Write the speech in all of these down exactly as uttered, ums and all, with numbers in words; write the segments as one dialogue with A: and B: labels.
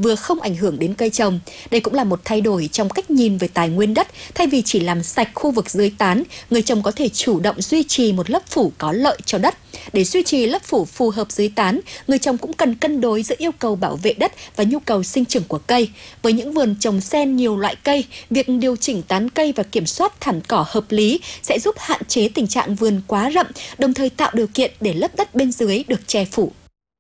A: vừa không ảnh hưởng đến cây trồng. Đây cũng là một thay đổi trong cách nhìn về tài nguyên đất. Thay vì chỉ làm sạch khu vực dưới tán, người trồng có thể chủ động duy trì một lớp phủ có lợi cho đất. Để duy trì lớp phủ phù hợp dưới tán, người trồng cũng cần cân đối giữa yêu cầu bảo vệ đất và nhu cầu sinh trưởng của cây. Với những vườn trồng xen nhiều loại cây, việc điều chỉnh tán cây và kiểm soát thảm cỏ hợp lý sẽ giúp hạn chế tình trạng vườn quá rậm, đồng thời tạo điều kiện để lớp đất bên dưới được che phủ.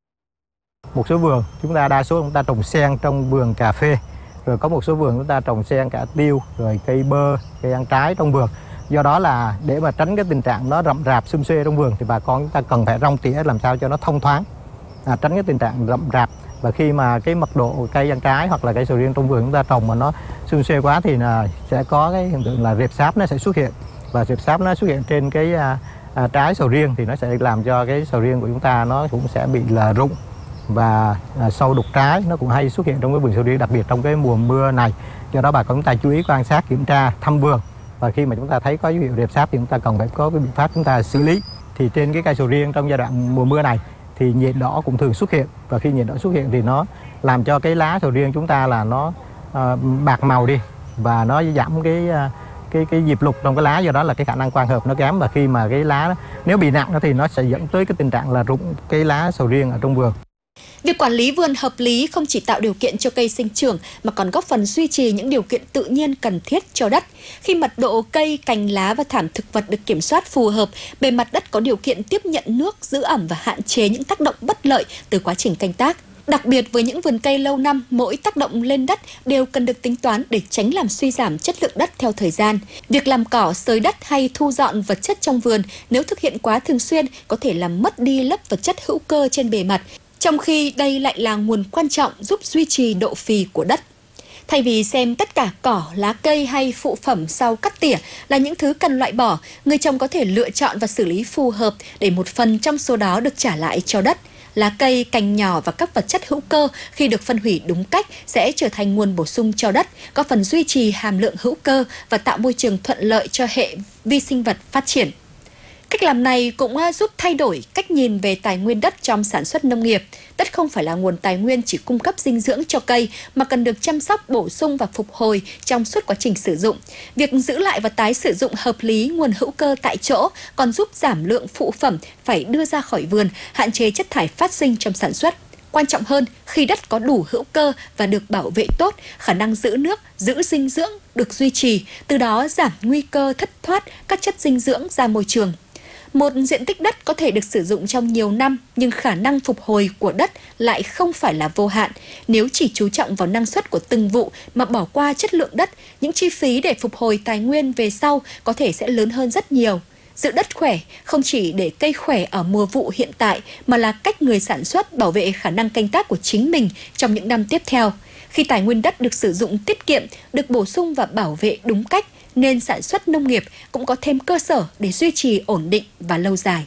B: Một số vườn chúng ta đa số chúng ta trồng xen trong vườn cà phê, rồi có một số vườn chúng ta trồng xen cả tiêu, rồi cây bơ, cây ăn trái trong vườn. Do đó là để mà tránh cái tình trạng nó rậm rạp sum xuê trong vườn thì bà con chúng ta cần phải rong tỉa làm sao cho nó thông thoáng, à, tránh cái tình trạng rậm rạp. Và khi mà cái mật độ cây ăn trái hoặc là cây sầu riêng trong vườn chúng ta trồng mà nó sum xuê quá thì là sẽ có cái hiện tượng là rệp sáp nó sẽ xuất hiện, và rệp sáp nó xuất hiện trên cái à, à, trái sầu riêng thì nó sẽ làm cho cái sầu riêng của chúng ta nó cũng sẽ bị là rụng, và à, sâu đục trái nó cũng hay xuất hiện trong cái vườn sầu riêng, đặc biệt trong cái mùa mưa này. Do đó bà con chúng ta chú ý quan sát, kiểm tra, thăm vườn, và khi mà chúng ta thấy có dấu hiệu rệp sáp thì chúng ta cần phải có cái biện pháp chúng ta xử lý. Thì trên cái cây sầu riêng trong giai đoạn mùa mưa này thì nhện đỏ cũng thường xuất hiện, và khi nhện đỏ xuất hiện thì nó làm cho cái lá sầu riêng chúng ta là nó uh, bạc màu đi, và nó giảm cái uh, cái cái diệp lục trong cái lá. Do đó là cái khả năng quang hợp nó kém, và khi mà cái lá nếu bị nặng thì nó sẽ dẫn tới cái tình trạng là rụng cái lá sầu riêng ở trong vườn.
A: Việc quản lý vườn hợp lý không chỉ tạo điều kiện cho cây sinh trưởng mà còn góp phần duy trì những điều kiện tự nhiên cần thiết cho đất. Khi mật độ cây, cành lá và thảm thực vật được kiểm soát phù hợp, bề mặt đất có điều kiện tiếp nhận nước, giữ ẩm và hạn chế những tác động bất lợi từ quá trình canh tác. Đặc biệt với những vườn cây lâu năm, mỗi tác động lên đất đều cần được tính toán để tránh làm suy giảm chất lượng đất theo thời gian. Việc làm cỏ, xới đất hay thu dọn vật chất trong vườn nếu thực hiện quá thường xuyên có thể làm mất đi lớp vật chất hữu cơ trên bề mặt, trong khi đây lại là nguồn quan trọng giúp duy trì độ phì của đất. Thay vì xem tất cả cỏ, lá cây hay phụ phẩm sau cắt tỉa là những thứ cần loại bỏ, người trồng có thể lựa chọn và xử lý phù hợp để một phần trong số đó được trả lại cho đất. Lá cây, cành nhỏ và các vật chất hữu cơ khi được phân hủy đúng cách sẽ trở thành nguồn bổ sung cho đất, góp phần duy trì hàm lượng hữu cơ và tạo môi trường thuận lợi cho hệ vi sinh vật phát triển. Cách làm này cũng giúp thay đổi cách nhìn về tài nguyên đất trong sản xuất nông nghiệp. Đất không phải là nguồn tài nguyên chỉ cung cấp dinh dưỡng cho cây, mà cần được chăm sóc, bổ sung và phục hồi trong suốt quá trình sử dụng. Việc giữ lại và tái sử dụng hợp lý nguồn hữu cơ tại chỗ còn giúp giảm lượng phụ phẩm phải đưa ra khỏi vườn, hạn chế chất thải phát sinh trong sản xuất. Quan trọng hơn, khi đất có đủ hữu cơ và được bảo vệ tốt, khả năng giữ nước, giữ dinh dưỡng được duy trì, từ đó giảm nguy cơ thất thoát các chất dinh dưỡng ra môi trường. Một diện tích đất có thể được sử dụng trong nhiều năm, nhưng khả năng phục hồi của đất lại không phải là vô hạn. Nếu chỉ chú trọng vào năng suất của từng vụ mà bỏ qua chất lượng đất, những chi phí để phục hồi tài nguyên về sau có thể sẽ lớn hơn rất nhiều. Giữ đất khỏe không chỉ để cây khỏe ở mùa vụ hiện tại, mà là cách người sản xuất bảo vệ khả năng canh tác của chính mình trong những năm tiếp theo. Khi tài nguyên đất được sử dụng tiết kiệm, được bổ sung và bảo vệ đúng cách, nên sản xuất nông nghiệp cũng có thêm cơ sở để duy trì ổn định và lâu dài.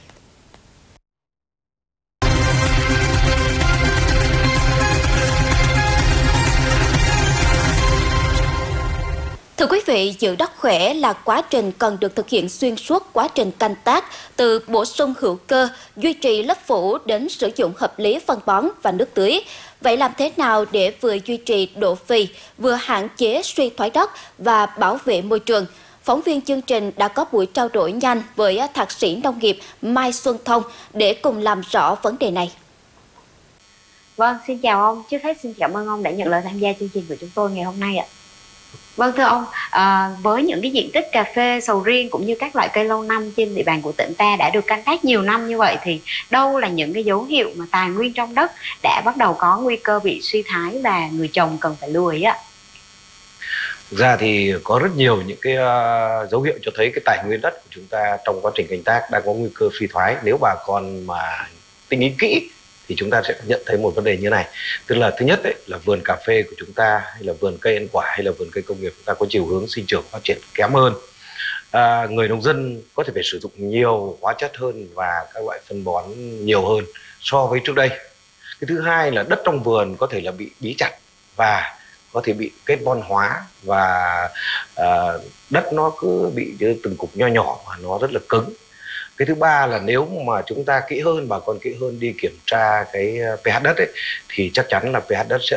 A: Thưa quý vị, giữ đất khỏe là quá trình cần được thực hiện xuyên suốt quá trình canh tác, từ bổ sung hữu cơ, duy trì lớp phủ đến sử dụng hợp lý phân bón và nước tưới. Vậy làm thế nào để vừa duy trì độ phì, vừa hạn chế suy thoái đất và bảo vệ môi trường? Phóng viên chương trình đã có buổi trao đổi nhanh với Thạc sĩ Nông nghiệp Mai Xuân Thông để cùng làm rõ vấn đề này.
C: Vâng, xin chào ông. Trước hết xin cảm ơn ông đã nhận lời tham gia chương trình của chúng tôi ngày hôm nay ạ. Vâng thưa ông, à, với những cái diện tích cà phê, sầu riêng cũng như các loại cây lâu năm trên địa bàn của tỉnh ta đã được canh tác nhiều năm như vậy, thì đâu là những cái dấu hiệu mà tài nguyên trong đất đã bắt đầu có nguy cơ bị suy thoái và người trồng cần phải lưu ý ạ?
D: Thực ra thì có rất nhiều những cái uh, dấu hiệu cho thấy cái tài nguyên đất của chúng ta trong quá trình canh tác đang có nguy cơ suy thoái. Nếu bà con mà tinh ý kỹ thì chúng ta sẽ nhận thấy một vấn đề như này. Tức là thứ nhất ấy, là vườn cà phê của chúng ta, hay là vườn cây ăn quả, hay là vườn cây công nghiệp chúng ta có chiều hướng sinh trưởng phát triển kém hơn. À, người nông dân có thể phải sử dụng nhiều hóa chất hơn và các loại phân bón nhiều hơn so với trước đây. Cái thứ hai là đất trong vườn có thể là bị bí chặt và có thể bị kết bon hóa, và à, đất nó cứ bị từng cục nho nhỏ và nó rất là cứng. Cái thứ ba là nếu mà chúng ta kỹ hơn, bà con kỹ hơn đi kiểm tra cái pH đất ấy, thì chắc chắn là pH đất sẽ thấp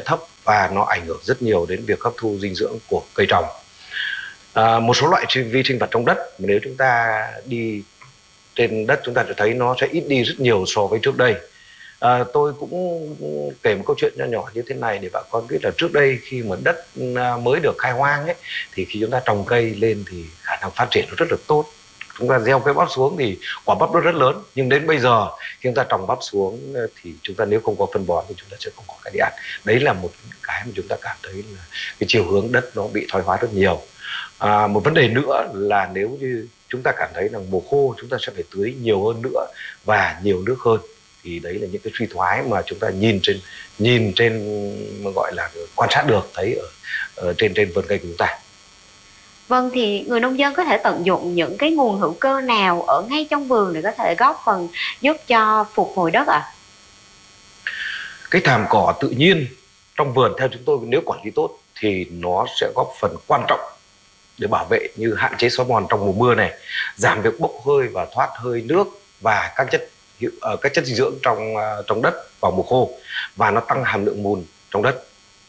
D: và nó ảnh hưởng rất nhiều đến việc hấp thu dinh dưỡng của cây trồng. À, một số loại vi sinh vật trong đất nếu chúng ta đi trên đất chúng ta sẽ thấy nó sẽ ít đi rất nhiều so với trước đây. À, tôi cũng kể một câu chuyện nhỏ nhỏ như thế này để bà con biết là trước đây khi mà đất mới được khai hoang ấy, thì khi chúng ta trồng cây lên thì khả năng phát triển nó rất là tốt. Chúng ta gieo cái bắp xuống thì quả bắp nó rất lớn, nhưng đến bây giờ khi chúng ta trồng bắp xuống thì chúng ta nếu không có phân bón thì chúng ta sẽ không có cái để ăn. Đấy là một cái mà chúng ta cảm thấy là cái chiều hướng đất nó bị thoái hóa rất nhiều. À, một vấn đề nữa là nếu như chúng ta cảm thấy là mùa khô chúng ta sẽ phải tưới nhiều hơn nữa và nhiều nước hơn, thì đấy là những cái suy thoái mà chúng ta nhìn trên nhìn trên mà gọi là quan sát được thấy ở, ở trên trên vườn cây của chúng ta.
C: Vâng, thì người nông dân có thể tận dụng những cái nguồn hữu cơ nào ở ngay trong vườn để có thể góp phần giúp cho phục hồi đất ạ? À?
D: Cái thảm cỏ tự nhiên trong vườn theo chúng tôi nếu quản lý tốt thì nó sẽ góp phần quan trọng để bảo vệ, như hạn chế xói mòn trong mùa mưa này, giảm việc bốc hơi và thoát hơi nước và các chất uh, các chất dinh dưỡng trong uh, trong đất vào mùa khô, và nó tăng hàm lượng mùn trong đất.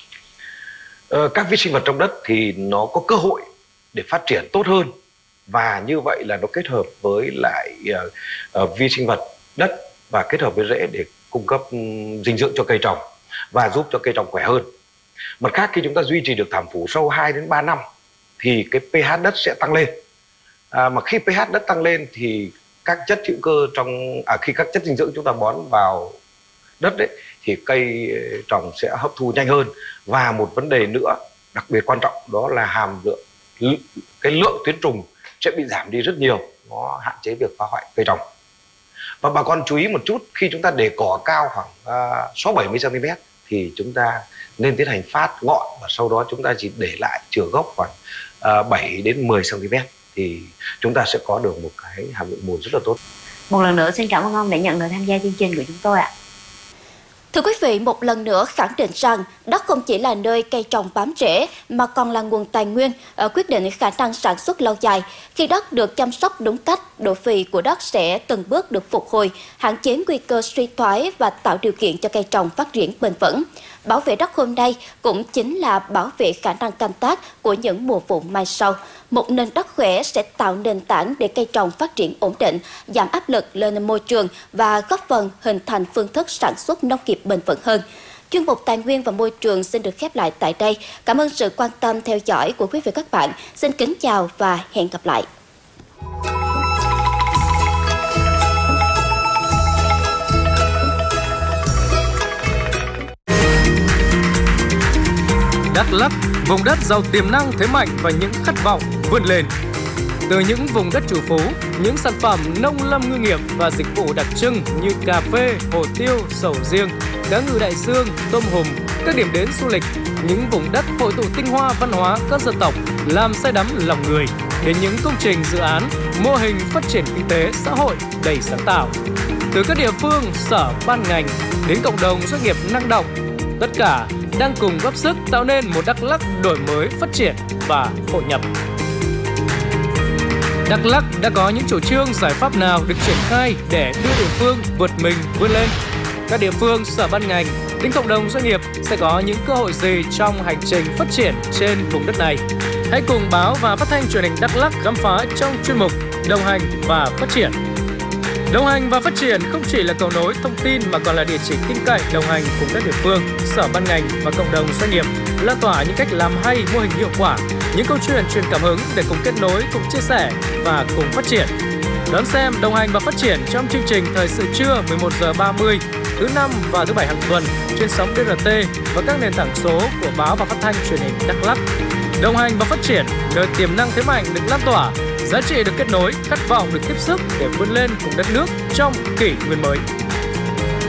D: Uh, các vi sinh vật trong đất thì nó có cơ hội để phát triển tốt hơn, và như vậy là nó kết hợp với lại uh, uh, vi sinh vật đất và kết hợp với rễ để cung cấp um, dinh dưỡng cho cây trồng và giúp cho cây trồng khỏe hơn. Mặt khác, khi chúng ta duy trì được thảm phủ sâu hai đến ba năm thì cái pH đất sẽ tăng lên. À, mà khi pH đất tăng lên thì các chất hữu cơ trong à, khi các chất dinh dưỡng chúng ta bón vào đất đấy thì cây trồng sẽ hấp thu nhanh hơn. Và một vấn đề nữa đặc biệt quan trọng đó là hàm lượng cái lượng tuyến trùng sẽ bị giảm đi rất nhiều, nó hạn chế việc phá hoại cây trồng. Và bà con chú ý một chút, khi chúng ta để cỏ cao khoảng uh, sáu bảy mươi xăng-ti-mét thì chúng ta nên tiến hành phát ngọn, và sau đó chúng ta chỉ để lại chừa gốc khoảng uh, bảy đến mười xăng-ti-mét thì chúng ta sẽ có được một cái hàm lượng mùn rất là tốt.
C: Một lần nữa xin cảm ơn ông đã nhận lời tham gia chương trình của chúng tôi ạ.
A: Thưa quý vị, một lần nữa khẳng định rằng đất không chỉ là nơi cây trồng bám rễ mà còn là nguồn tài nguyên quyết định khả năng sản xuất lâu dài. Khi đất được chăm sóc đúng cách, độ phì của đất sẽ từng bước được phục hồi, hạn chế nguy cơ suy thoái và tạo điều kiện cho cây trồng phát triển bền vững. Bảo vệ đất hôm nay cũng chính là bảo vệ khả năng canh tác của những mùa vụ mai sau. Một nền đất khỏe sẽ tạo nền tảng để cây trồng phát triển ổn định, giảm áp lực lên môi trường và góp phần hình thành phương thức sản xuất nông nghiệp bền vững hơn. Chuyên mục Tài nguyên và Môi trường xin được khép lại tại đây. Cảm ơn sự quan tâm theo dõi của quý vị và các bạn. Xin kính chào và hẹn gặp lại.
E: Đắk Lắk, vùng đất giàu tiềm năng, thế mạnh và những khát vọng vươn lên. Từ những vùng đất trù phú, những sản phẩm nông lâm ngư nghiệp và dịch vụ đặc trưng như cà phê, hồ tiêu, sầu riêng, cá ngừ đại dương, tôm hùm, các điểm đến du lịch, những vùng đất hội tụ tinh hoa văn hóa các dân tộc làm say đắm lòng người, đến những công trình dự án, mô hình phát triển kinh tế xã hội đầy sáng tạo. Từ các địa phương, sở, ban ngành đến cộng đồng doanh nghiệp năng động, tất cả đang cùng góp sức tạo nên một Đắk Lắk đổi mới, phát triển và hội nhập. Đắk Lắk đã có những chủ trương giải pháp nào được triển khai để đưa địa phương vượt mình vươn lên? Các địa phương, sở ban ngành đến cộng đồng doanh nghiệp sẽ có những cơ hội gì trong hành trình phát triển trên vùng đất này? Hãy cùng báo và phát thanh truyền hình Đắk Lắk khám phá trong chuyên mục Đồng hành và phát triển. Đồng hành và phát triển không chỉ là cầu nối thông tin mà còn là địa chỉ tin cậy đồng hành cùng các địa phương, sở ban ngành và cộng đồng doanh nghiệp, lan tỏa những cách làm hay, mô hình hiệu quả, những câu chuyện truyền cảm hứng để cùng kết nối, cùng chia sẻ và cùng phát triển. Đón xem Đồng hành và phát triển trong chương trình Thời sự trưa mười một giờ ba mươi thứ năm và thứ bảy hàng tuần trên sóng đê rờ tê và các nền tảng số của báo và phát thanh truyền hình Đắk Lắk. Đồng hành và phát triển, nơi tiềm năng thế mạnh được lan tỏa, giá trị được kết nối, khát vọng được tiếp sức để vươn lên cùng đất nước trong kỷ nguyên mới.